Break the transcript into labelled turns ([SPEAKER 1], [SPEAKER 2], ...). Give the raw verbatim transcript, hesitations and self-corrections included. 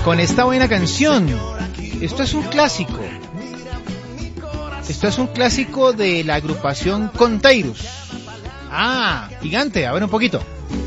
[SPEAKER 1] con esta buena canción. Esto es un clásico. Esto es un clásico de la agrupación Contairus. Ah, gigante, a ver un poquito.